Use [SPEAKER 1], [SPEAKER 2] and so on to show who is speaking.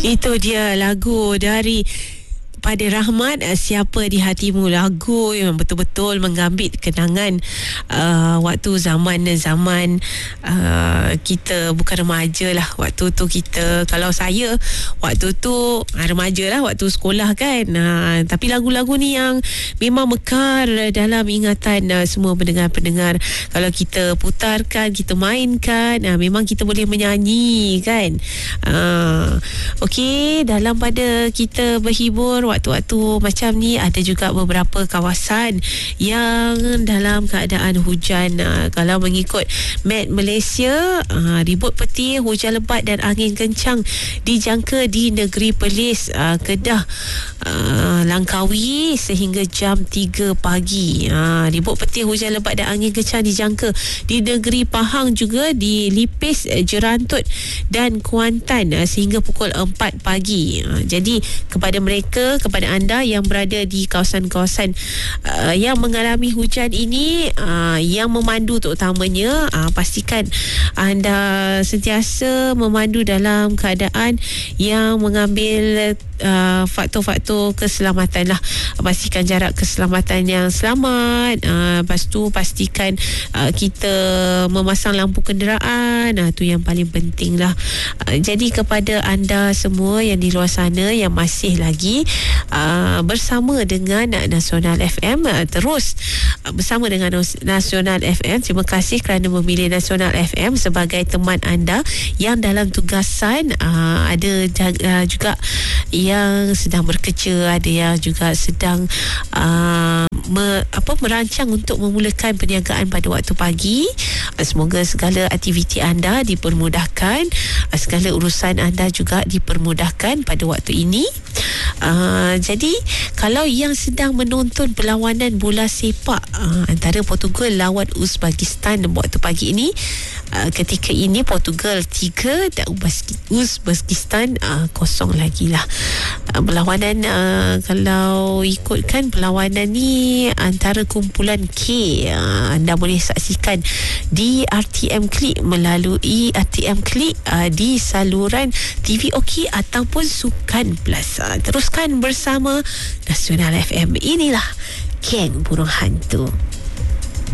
[SPEAKER 1] Itu dia lagu dari pada Rahmat, Siapa di Hatimu. Lagu yang betul-betul menggambit kenangan waktu zaman kita bukan remaja lah. Waktu tu kita, kalau saya waktu tu remaja lah, waktu sekolah kan. Tapi lagu-lagu ni yang memang mekar dalam ingatan semua pendengar-pendengar. Kalau kita putarkan, kita mainkan, memang kita boleh menyanyi kan. Okey, dalam pada kita berhibur waktu-waktu macam ni, ada juga beberapa kawasan yang dalam keadaan hujan. Kalau mengikut Met Malaysia, ribut peti, hujan lebat dan angin kencang dijangka di negeri Perlis, Kedah, Langkawi sehingga jam 3 pagi. Ribut peti, hujan lebat dan angin kencang dijangka di negeri Pahang juga, di Lipis, Jerantut dan Kuantan sehingga pukul 4 pagi. Jadi kepada mereka, kepada anda yang berada di kawasan-kawasan yang mengalami hujan ini, yang memandu terutamanya, pastikan anda sentiasa memandu dalam keadaan yang mengambil faktor-faktor keselamatan lah. Pastikan jarak keselamatan yang selamat. Lepas tu pastikan kita memasang lampu kenderaan. Tu yang paling penting lah. Jadi kepada anda semua yang di luar sana yang masih lagi bersama dengan Nasional FM, terus bersama dengan Nasional FM, terima kasih kerana memilih Nasional FM sebagai teman anda yang dalam tugasan. Ada juga yang sedang bekerja, ada yang juga sedang merancang untuk memulakan perniagaan pada waktu pagi. Semoga segala aktiviti anda dipermudahkan, segala urusan anda juga dipermudahkan pada waktu ini. Jadi kalau yang sedang menonton perlawanan bola sepak antara Portugal lawan Uzbekistan waktu pagi ini, ketika ini Portugal 3 dan Uzbekistan 0 lagi lah. Perlawanan, kalau ikutkan perlawanan ni antara kumpulan K, anda boleh saksikan di RTM Klik, melalui RTM Klik di saluran TV OK ataupun Sukan Plus. Teruskan bersama Nasional FM. Inilah Geng Burung Hantu.